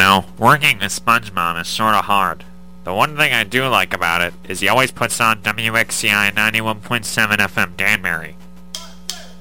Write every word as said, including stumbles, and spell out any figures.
know, working with SpongeBob is sorta hard. The one thing I do like about it is he always puts on W X C I ninety-one point seven F M Danbury.